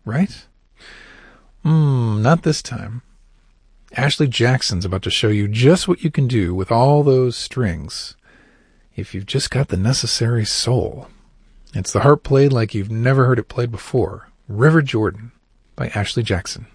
right? Not this time. Ashley Jackson's about to show you just what you can do with all those strings if you've just got the necessary soul. It's the harp played like you've never heard it played before. River Jordan by Ashley Jackson.